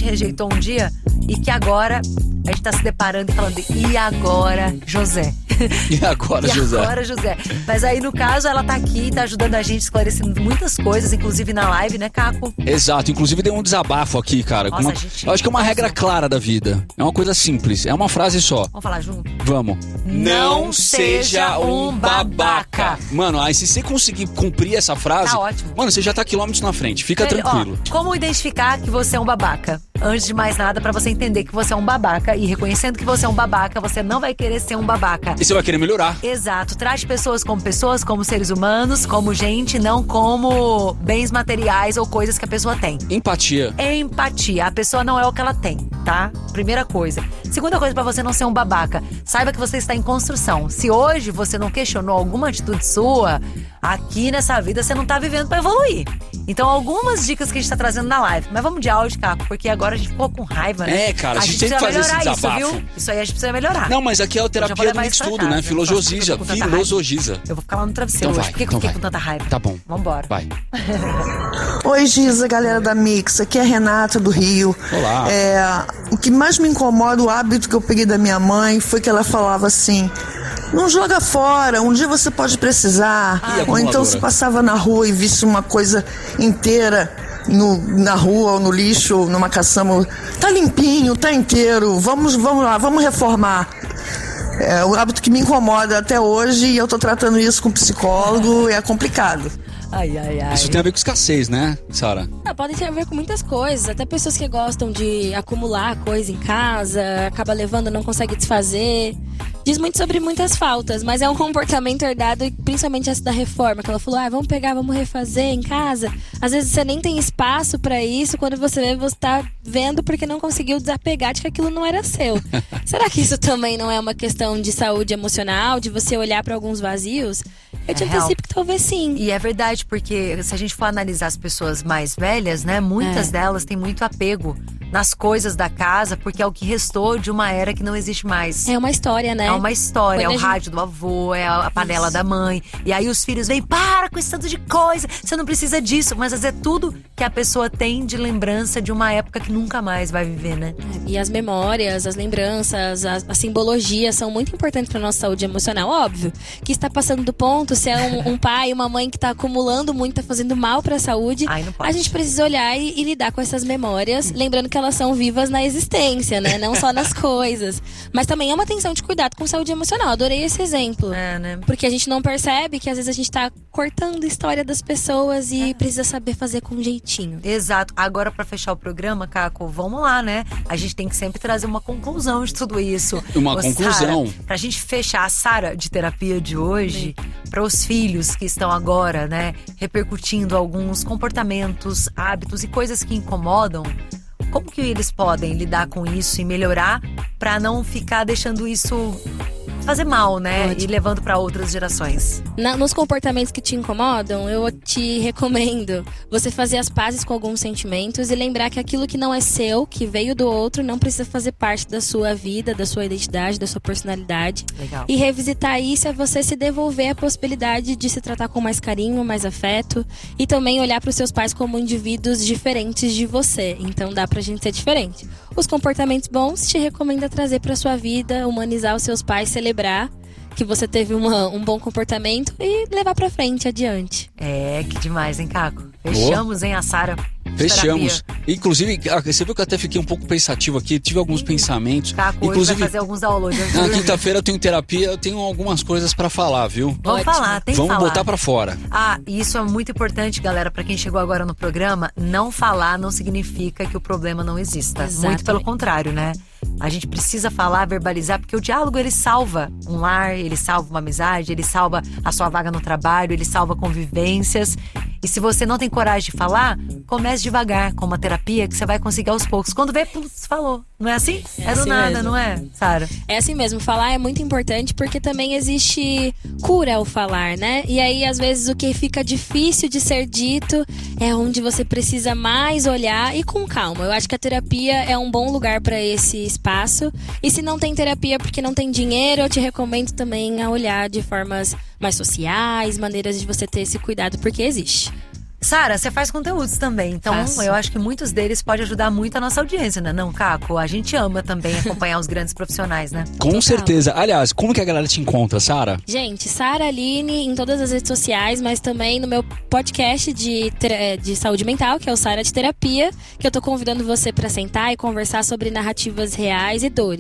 rejeitou um dia e que agora a gente tá se deparando e falando, e agora, José? E agora, José? Agora, José. Mas aí, no caso, ela tá aqui, tá ajudando a gente, esclarecendo muitas coisas, inclusive na live, né, Caco? Exato, inclusive deu um desabafo aqui, cara. Nossa, eu acho que é uma regra clara da vida. É uma coisa simples, é uma frase só. Vamos falar junto? Vamos. Não seja um babaca. Mano, aí se você conseguir cumprir essa frase, tá ótimo. Mano, você já tá quilômetros na frente, fica tranquilo. Ó, como identificar que você é um babaca? Antes de mais nada, pra você entender que você é um babaca e reconhecendo que você é um babaca, você não vai querer ser um babaca. E você vai querer melhorar. Exato. Trate pessoas, como seres humanos, como gente, não como bens materiais ou coisas que a pessoa tem. Empatia. Empatia. A pessoa não é o que ela tem, tá? Primeira coisa. Segunda coisa, pra você não ser um babaca, saiba que você está em construção. Se hoje você não questionou alguma atitude sua, aqui nessa vida você não tá vivendo pra evoluir. Então, algumas dicas que a gente tá trazendo na live. Mas vamos de áudio, Caco, porque agora a gente ficou com raiva, né? É, cara, a gente tem que fazer esse desabafo. Isso, viu? Isso aí a gente precisa melhorar. Não, mas aqui é a terapia do mix tudo, né? Filosofia. Eu vou ficar lá no travesseiro então hoje. Por que eu fiquei com tanta raiva? Tá bom. Vambora. Vai. Oi, Giza, galera da Mix. Aqui é a Renata do Rio. Olá. O que mais me incomoda, o hábito que eu peguei da minha mãe, foi que ela falava assim: não joga fora, um dia você pode precisar. Ou então se passava na rua e visse uma coisa inteira na rua ou no lixo, ou numa caçamba, tá limpinho, tá inteiro, vamos lá, vamos reformar. É o hábito que me incomoda até hoje e eu tô tratando isso com psicólogo, é complicado. Ai. Isso tem a ver com escassez, né, Sara? Pode ter a ver com muitas coisas. Até pessoas que gostam de acumular coisa em casa, acaba levando, não consegue desfazer. Diz muito sobre muitas faltas, mas é um comportamento herdado, principalmente essa da reforma, que ela falou, vamos pegar, vamos refazer em casa. Às vezes você nem tem espaço pra isso, quando você vê, você tá vendo porque não conseguiu desapegar de que aquilo não era seu. Será que isso também não é uma questão de saúde emocional, de você olhar pra alguns vazios? Eu te antecipo que talvez sim. E é verdade, porque se a gente for analisar as pessoas mais velhas, né, muitas delas têm muito apego nas coisas da casa, porque é o que restou de uma era que não existe mais. É uma história, né? É uma história, Quando é o rádio do avô, é a panela da mãe. E aí os filhos vêm, para com esse tanto de coisa, você não precisa disso. Mas às vezes é tudo que a pessoa tem de lembrança de uma época que nunca mais vai viver, né? E as memórias, as lembranças, a simbologia são muito importantes para nossa saúde emocional. Óbvio que está passando do ponto, se é um pai, uma mãe que está acumulando muito, está fazendo mal para a saúde, a gente precisa olhar e lidar com essas memórias, lembrando que elas são vivas na existência, né? Não só nas coisas. Mas também é uma atenção de cuidado com saúde emocional. Adorei esse exemplo. Né? Porque a gente não percebe que às vezes a gente tá cortando a história das pessoas e precisa saber fazer com jeitinho. Exato. Agora, pra fechar o programa, Caco, vamos lá, né? A gente tem que sempre trazer uma conclusão de tudo isso. Uma conclusão. Sara, pra gente fechar a Sara de terapia de hoje, para os filhos que estão agora, né, repercutindo alguns comportamentos, hábitos e coisas que incomodam, como que eles podem lidar com isso e melhorar pra não ficar deixando isso fazer mal, né? Ótimo. E levando pra outras gerações. Nos comportamentos que te incomodam, eu te recomendo você fazer as pazes com alguns sentimentos e lembrar que aquilo que não é seu, que veio do outro, não precisa fazer parte da sua vida, da sua identidade, da sua personalidade. Legal. E revisitar isso é você se devolver a possibilidade de se tratar com mais carinho, mais afeto e também olhar para os seus pais como indivíduos diferentes de você. Então dá pra gente ser diferente. Os comportamentos bons te recomenda trazer pra sua vida, humanizar os seus pais, celebrar que você teve um bom comportamento e levar pra frente, adiante. Que demais, hein, Caco? Fechamos, hein, a Sara? Fechamos. Inclusive, você viu que eu até fiquei um pouco pensativo aqui, tive alguns pensamentos. Caco, inclusive, hoje vai fazer alguns downloads. Na quinta-feira eu tenho terapia, eu tenho algumas coisas pra falar, viu? Vamos falar, tem que falar. Vamos botar pra fora. Isso é muito importante, galera, pra quem chegou agora no programa. Não falar não significa que o problema não exista. Exatamente. Muito pelo contrário, né? A gente precisa falar, verbalizar, porque o diálogo, ele salva um lar, ele salva uma amizade, ele salva a sua vaga no trabalho, ele salva convivências. E se você não tem coragem de falar, comece devagar, com uma terapia que você vai conseguir aos poucos. Quando vê, putz, falou. Não é assim? É do assim nada, mesmo. não é, Sara? É assim mesmo, falar é muito importante porque também existe cura ao falar, né? E aí, às vezes, o que fica difícil de ser dito é onde você precisa mais olhar e com calma. Eu acho que a terapia é um bom lugar para esse espaço. E se não tem terapia porque não tem dinheiro, eu te recomendo também a olhar de formas mais sociais, maneiras de você ter esse cuidado, porque existe. Sara, você faz conteúdos também, então eu acho que muitos deles podem ajudar muito a nossa audiência, né? Não, Caco? A gente ama também acompanhar os grandes profissionais, né? Com certeza. Aliás, como que a galera te encontra, Sara? Gente, Sara Aline em todas as redes sociais, mas também no meu podcast de saúde mental, que é o Sara de Terapia, que eu tô convidando você pra sentar e conversar sobre narrativas reais e dores.